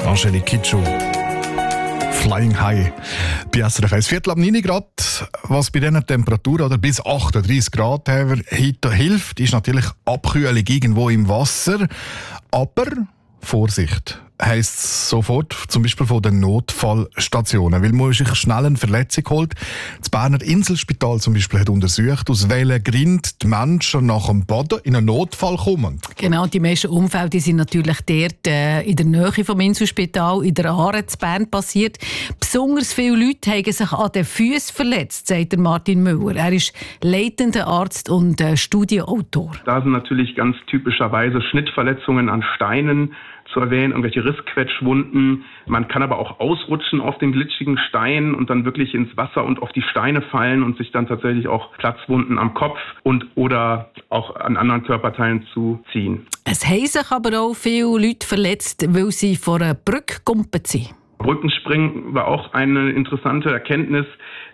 Angelique Kidjo. Flying High. Bei SRF 1, 8:45 Grad. Was bei diesen Temperaturen oder bis 38 Grad heute hilft, ist natürlich Abkühlung irgendwo im Wasser. Aber Vorsicht heisst sofort, zum Beispiel von den Notfallstationen, weil man sich schnell eine Verletzung holt. Das Berner Inselspital zum Beispiel hat untersucht, aus welchen Gründen die Menschen nach dem Baden in einen Notfall kommen. Genau, die meisten Unfälle die sind natürlich dort in der Nähe vom Inselspital, in der Aare in Bern passiert. Besonders viele Leute haben sich an den Füßen verletzt, sagt der Martin Müller. Er ist leitender Arzt und Studienautor. Da sind natürlich ganz typischerweise Schnittverletzungen an Steinen zu erwähnen, irgendwelche Rissquetschwunden. Man kann aber auch ausrutschen auf den glitschigen Stein und dann wirklich ins Wasser und auf die Steine fallen und sich dann tatsächlich auch Platzwunden am Kopf oder auch an anderen Körperteilen zuziehen. Es haben sich aber auch viele Leute verletzt, weil sie vor einer Brücke gekumpelt sind. Brückenspringen war auch eine interessante Erkenntnis,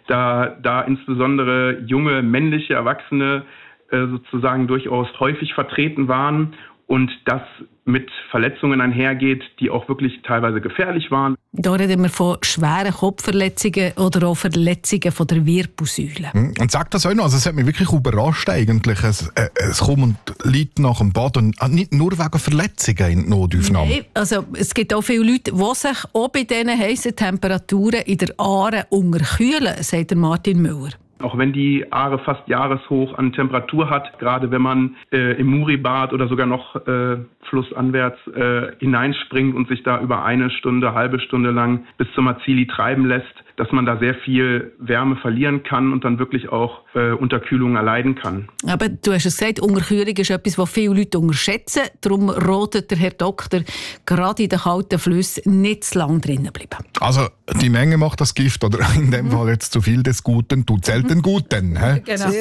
da insbesondere junge männliche Erwachsene sozusagen durchaus häufig vertreten waren und das mit Verletzungen einhergeht, die auch wirklich teilweise gefährlich waren. Da reden wir von schweren Kopfverletzungen oder auch Verletzungen von der Wirbelsäule. Und sagt das auch noch, also es hat mich wirklich überrascht eigentlich. Es kommen Leute nach dem Bad und nicht nur wegen Verletzungen in die Notaufnahme. Nein, also es gibt auch viele Leute, die sich auch bei diesen heissen Temperaturen in der Aare unterkühlen, sagt der Martin Müller. Auch wenn die Aare fast jahreshoch an Temperatur hat, gerade wenn man im Muri-Bad oder sogar noch flussanwärts hineinspringt und sich da über eine Stunde, halbe Stunde lang bis zum Mazili treiben lässt, dass man da sehr viel Wärme verlieren kann und dann wirklich auch Unterkühlung erleiden kann. Aber du hast es gesagt, Unterkühlung ist etwas, was viele Leute unterschätzen. Darum rotet der Herr Doktor, gerade in den kalten Flüssen nicht zu lange drinnen bleiben. Also die Menge macht das Gift, oder in dem Fall jetzt zu viel des Guten tut selten Guten. Genau.